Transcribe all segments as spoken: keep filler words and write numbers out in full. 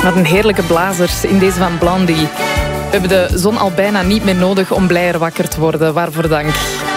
Wat een heerlijke blazers in deze van Blondie. We hebben de zon al bijna niet meer nodig om blijer wakker te worden. Waarvoor dank.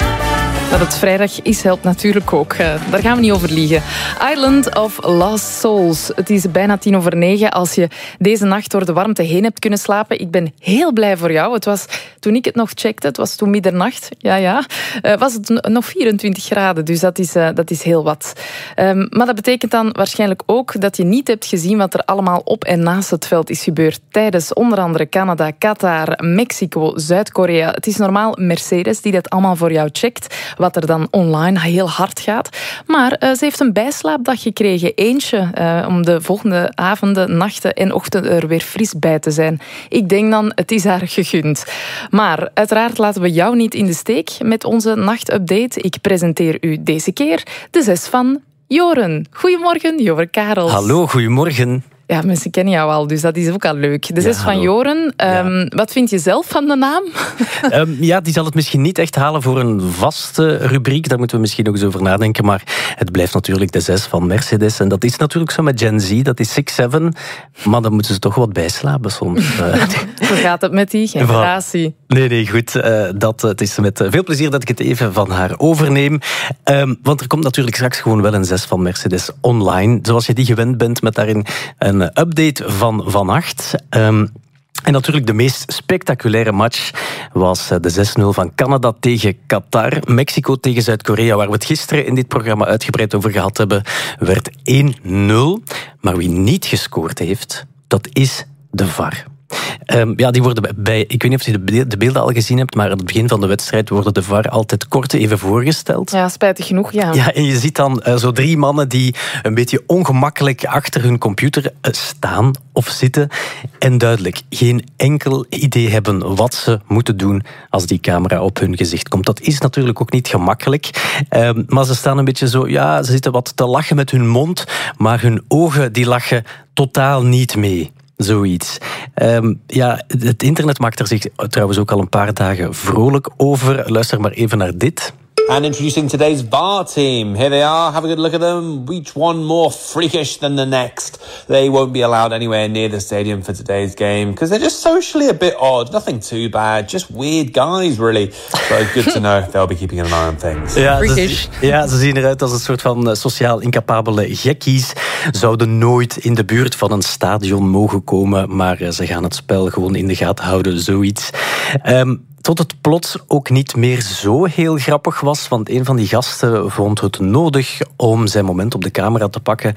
Dat het vrijdag is, helpt natuurlijk ook. Daar gaan we niet over liegen. Island of Lost Souls. Het is bijna tien over negen. Als je deze nacht door de warmte heen hebt kunnen slapen, ik ben heel blij voor jou. Het was, toen ik het nog checkte, het was toen middernacht, ja, ja, uh, was het nog vierentwintig graden. Dus dat is, uh, dat is heel wat. Um, maar dat betekent dan waarschijnlijk ook dat je niet hebt gezien wat er allemaal op en naast het veld is gebeurd. Tijdens onder andere Canada, Qatar, Mexico, Zuid-Korea. Het is normaal Mercedes die dat allemaal voor jou checkt. Wat er dan online heel hard gaat. Maar uh, ze heeft een bijslaapdag gekregen. Eentje uh, om de volgende avonden, nachten en ochtenden er weer fris bij te zijn. Ik denk dan, het is haar gegund. Maar uiteraard laten we jou niet in de steek met onze nachtupdate. Ik presenteer u deze keer de zes van Joren. Goedemorgen, Joren Karels. Hallo, goedemorgen. Ja, mensen kennen jou al, dus dat is ook al leuk. De zes ja, van Joren. Um, ja. Wat vind je zelf van de naam? Um, ja, die zal het misschien niet echt halen voor een vaste rubriek. Daar moeten we misschien ook eens over nadenken. Maar het blijft natuurlijk de zes van Mercedes. En dat is natuurlijk zo met Gen Z. Dat is zes zeven. Maar dan moeten ze toch wat bijslapen soms. Hoe gaat het met die generatie? Nee, nee, goed. Uh, dat, het is met veel plezier dat ik het even van haar overneem. Um, want er komt natuurlijk straks gewoon wel een zes van Mercedes online. Zoals je die gewend bent met daarin een update van vannacht. Um, en natuurlijk de meest spectaculaire match was de zes nul van Canada tegen Qatar. Mexico tegen Zuid-Korea, waar we het gisteren in dit programma uitgebreid over gehad hebben, werd één nul. Maar wie niet gescoord heeft, dat is de V A R. Um, ja, die worden bij, ik weet niet of je de beelden al gezien hebt, maar aan het begin van de wedstrijd worden de V A R altijd kort even voorgesteld. Ja, spijtig genoeg, ja. Ja, en je ziet dan uh, zo drie mannen die een beetje ongemakkelijk achter hun computer uh, staan of zitten en duidelijk geen enkel idee hebben wat ze moeten doen als die camera op hun gezicht komt. Dat is natuurlijk ook niet gemakkelijk, um, maar ze staan een beetje zo, ja, ze zitten wat te lachen met hun mond, maar hun ogen die lachen totaal niet mee. Zoiets. Um, ja, het internet maakt er zich trouwens ook al een paar dagen vrolijk over. Luister maar even naar dit. And introducing today's V A R team. Here they are, have a good look at them. Each one more freakish than the next. They won't be allowed anywhere near the stadium for today's game because they're just socially a bit odd. Nothing too bad, just weird guys really. So good to know they'll be keeping an eye on things. Ja, ze, ja, ze zien eruit als een soort van sociaal incapabele gekkies. Zouden nooit in de buurt van een stadion mogen komen, maar ze gaan het spel gewoon in de gaten houden, zoiets. Um, Tot het plots ook niet meer zo heel grappig was, want een van die gasten vond het nodig om zijn moment op de camera te pakken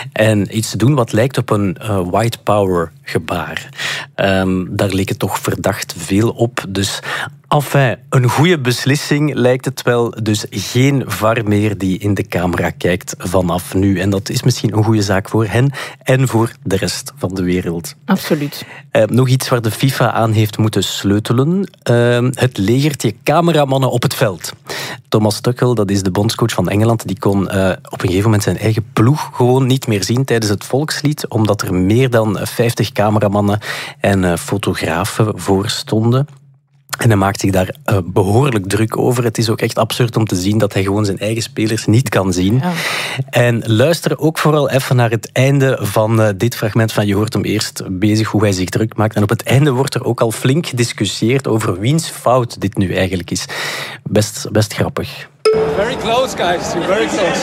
en iets te doen wat lijkt op een uh, white power gebaar. Um, daar leek het toch verdacht veel op, dus enfin, een goede beslissing lijkt het wel. Dus geen V A R meer die in de camera kijkt vanaf nu. En dat is misschien een goede zaak voor hen en voor de rest van de wereld. Absoluut. Uh, nog iets waar de FIFA aan heeft moeten sleutelen. Uh, het legertje cameramannen op het veld. Thomas Tuchel, dat is de bondscoach van Engeland, die kon uh, op een gegeven moment zijn eigen ploeg gewoon niet meer zien tijdens het volkslied, omdat er meer dan vijftig cameramannen en uh, fotografen voor stonden. En hij maakt zich daar uh, behoorlijk druk over. Het is ook echt absurd om te zien dat hij gewoon zijn eigen spelers niet kan zien. Ja. En luister ook vooral even naar het einde van uh, dit fragment van je hoort hem eerst bezig hoe hij zich druk maakt. En op het einde wordt er ook al flink gediscussieerd over wiens fout dit nu eigenlijk is. Best, best grappig. Very close, guys. You're very close.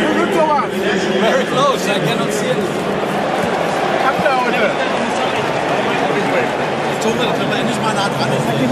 Very close. I cannot see it. Come down here. Toen we het er endlich maar nah dran is.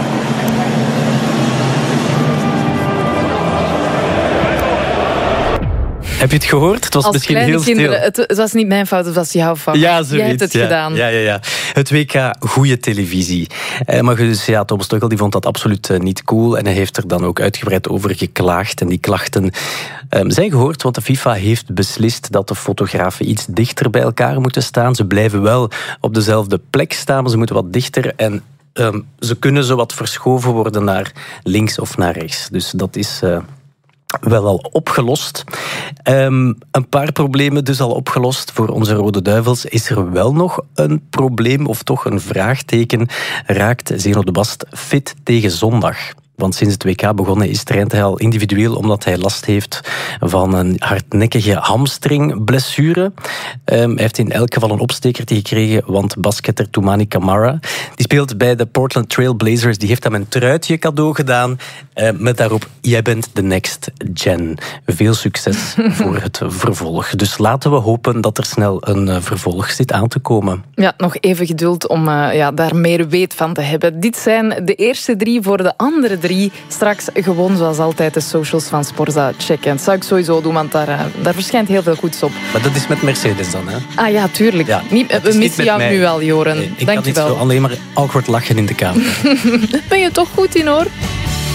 Heb je het gehoord? Het was Als misschien heel stil. Kinderen, het, het was niet mijn fout, het was jouw fout. Ja, zoiets. Jij hebt het ja, gedaan. Ja, ja, ja. Het W K goede televisie. Eh, maar dus, ja, Thomas Tuchel die vond dat absoluut uh, niet cool. En hij heeft er dan ook uitgebreid over geklaagd. En die klachten um, zijn gehoord, want de FIFA heeft beslist dat de fotografen iets dichter bij elkaar moeten staan. Ze blijven wel op dezelfde plek staan, maar ze moeten wat dichter. En um, ze kunnen zo wat verschoven worden naar links of naar rechts. Dus dat is Uh, wel al opgelost. Um, een paar problemen dus al opgelost. Voor onze Rode Duivels is er wel nog een probleem, of toch een vraagteken. Raakt Zeno de Bast fit tegen zondag? Want sinds het W K begonnen is, traint hij al individueel omdat hij last heeft van een hardnekkige hamstringblessure. Um, hij heeft in elk geval een opstekertje gekregen, want basketter Toumani Camara, die speelt bij de Portland Trail Blazers, die heeft hem een truitje cadeau gedaan uh, met daarop: jij bent de next gen. Veel succes voor het vervolg. Dus laten we hopen dat er snel een uh, vervolg zit aan te komen. Ja, nog even geduld om uh, ja, daar meer weet van te hebben. Dit zijn de eerste drie. Voor de andere drie straks gewoon zoals altijd de socials van Sporza checken. Dat zou ik sowieso doen, want daar, uh, daar verschijnt heel veel goeds op. Maar dat is met Mercedes dan, hè? Ah ja, tuurlijk. Ja, niet, we missen niet jou mij. nu al, Joren. Nee, ik Dank kan je niet wel. zo alleen maar awkward lachen in de kamer. Ben je toch goed in, hoor.